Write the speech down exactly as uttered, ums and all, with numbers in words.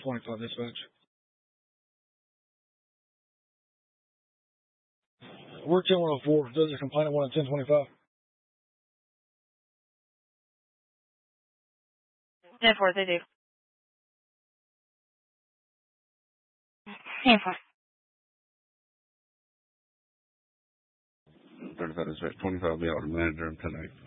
twenty-five dispatch. We're ten one oh four. Does a complaint at one ten twenty-five. ten four, they do. ten four. thirty-five dispatch, twenty-five, be out to manager and tonight.